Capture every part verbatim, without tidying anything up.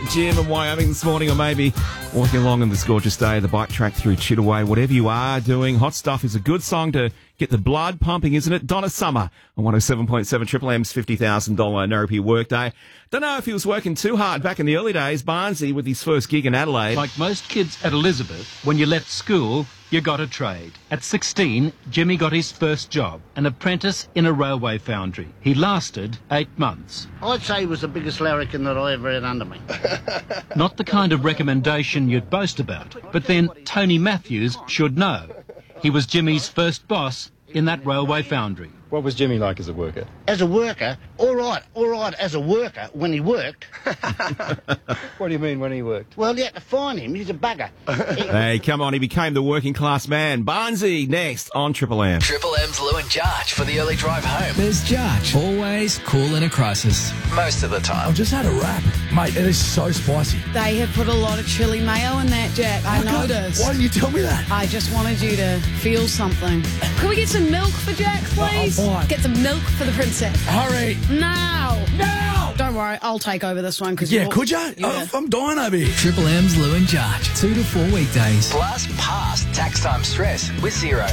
gym in Wyoming this morning, or maybe walking along on this gorgeous day, the bike track through Chittaway. Whatever you are doing, Hot Stuff is a good song to get the blood pumping, isn't it? Donna Summer on one oh seven point seven Triple M's fifty thousand dollars Nairobi workday. Don't know if he was working too hard back in the early days, Barnesy, with his first gig in Adelaide. Like most kids at Elizabeth, when you left school, you got a trade. At sixteen, Jimmy got his first job, an apprentice in a railway foundry. He lasted eight months. I'd say he was the biggest larrikin that I ever had under me. Not the kind of recommendation you'd boast about, but then Tony Matthews should know. He was Jimmy's first boss in that railway foundry. What was Jimmy like as a worker? As a worker, all right, all right, as a worker, when he worked. What do you mean when he worked? Well, you had to find him. He's a bugger. Hey, come on, he became the working class man. Barnesy, next on Triple M. Triple M's Lou and Jarch for the early drive home. There's Jarch, always cool in a crisis. Most of the time. I've just had a wrap. Mate, it is so spicy. They have put a lot of chili mayo in that, Jack. I, I noticed. Why didn't you tell me that? I just wanted you to feel something. Can we get some milk for Jack, please? Oh, fine. Get some milk for the princess. Hurry. Now. Now. Don't worry, I'll take over this one. Cause yeah, could you? Yeah. I'm dying over here. Triple M's Lou and Jarch, two to four weekdays. Blast past tax time stress with Zero.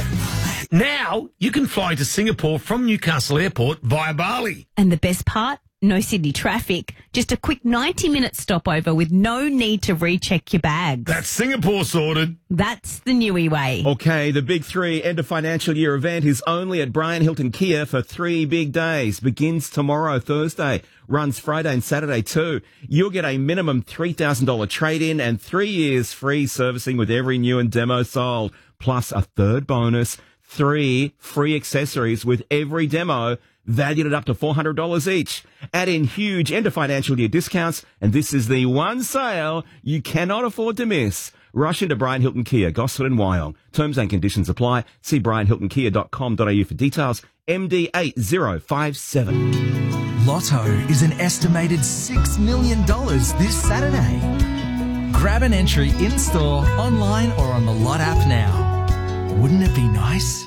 Now you can fly to Singapore from Newcastle Airport via Bali. And the best part? No Sydney traffic. Just a quick ninety-minute stopover with no need to recheck your bags. That's Singapore sorted. That's the Newy way. Okay, the Big Three end of financial year event is only at Brian Hilton Kia for three big days. Begins tomorrow, Thursday. Runs Friday and Saturday too. You'll get a minimum three thousand dollars trade-in and three years free servicing with every new and demo sold. Plus a third bonus, three free accessories with every demo, valued at up to four hundred dollars each. Add in huge end of financial year discounts, and this is the one sale you cannot afford to miss. Rush into Brian Hilton Kia, Gosford and Wyong. Terms and conditions apply. See brian hilton kia dot com dot a u for details. M D eight zero five seven. Lotto is an estimated six million dollars this Saturday. Grab an entry in-store, online or on the Lot app now. Wouldn't it be nice?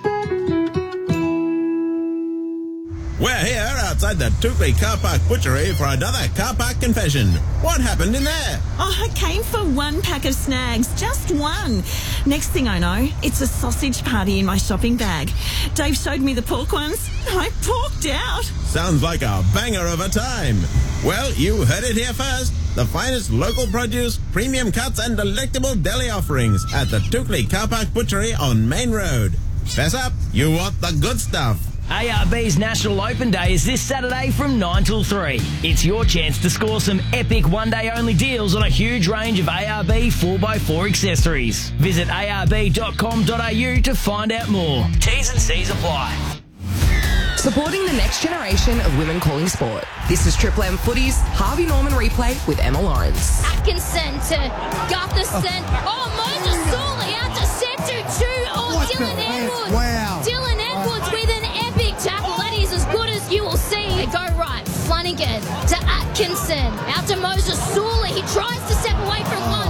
We're here outside the Tukley Car Park Butchery for another car park confession. What happened in there? Oh, I came for one pack of snags, just one. Next thing I know, it's a sausage party in my shopping bag. Dave showed me the pork ones. I porked out. Sounds like a banger of a time. Well, you heard it here first. The finest local produce, premium cuts and delectable deli offerings at the Tukley Car Park Butchery on Main Road. Fess up, you want the good stuff. A R B's National Open Day is this Saturday from nine till three. It's your chance to score some epic one-day-only deals on a huge range of A R B four by four accessories. Visit a r b dot com dot a u to find out more. T's and C's apply. Supporting the next generation of women calling sport. This is Triple M Footy's Harvey Norman replay with Emma Lawrence. Atkinson to Gutherson. Oh, Moses Sully out to Setu two. Oh, what Dylan Edwards. Wow. Dylan Edwards with an epic tackle. That is as good as you will see. They go right. Flanagan to Atkinson. Out to Moses Sully. He tries to step away from one.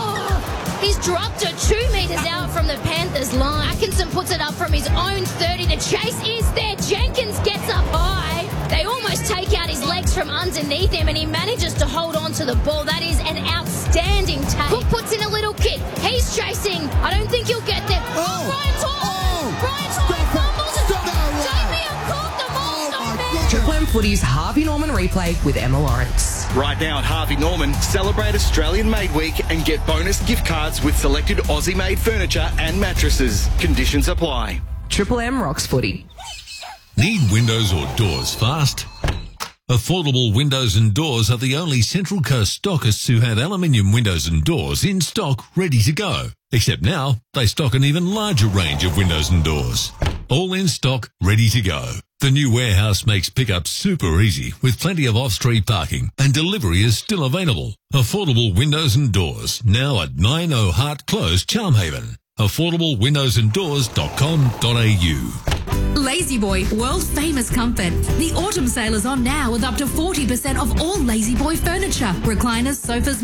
Oh, he's dropped her two metres out from the Panthers line. Atkinson puts it up from his own thirty. The chase is there. Jenkins gets up high. They almost take out his legs from underneath him, and he manages to hold on to the ball. That is an outstanding take. Cook puts in a little kick. He's chasing. I don't think he'll get there. Oh, oh Brian To'o. Brian To'o fumbles. Damien Cook, the monster man. Triple M Footy's Harvey Norman replay with Emma Lawrence. Right now at Harvey Norman, celebrate Australian Made Week and get bonus gift cards with selected Aussie-made furniture and mattresses. Conditions apply. Triple M rocks footy. Need windows or doors fast? Affordable Windows and Doors are the only Central Coast stockists who have aluminium windows and doors in stock ready to go. Except now, they stock an even larger range of windows and doors. All in stock, ready to go. The new warehouse makes pickup super easy with plenty of off-street parking, and delivery is still available. Affordable Windows and Doors, now at nine oh Hart Close, Charmhaven. affordable windows and doors dot com dot a u. La-Z-Boy, world famous comfort. The autumn sale is on now with up to forty percent off all La-Z-Boy furniture, recliners, sofas,